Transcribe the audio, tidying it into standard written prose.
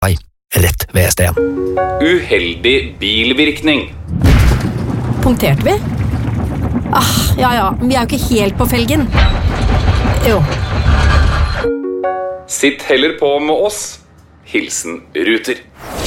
rett ved sted. Uheldig bilvirkning. Punkterte vi? Ja, vi jo ikke helt på felgen. Jo. Sitt heller på med oss. Hilsen Ruter.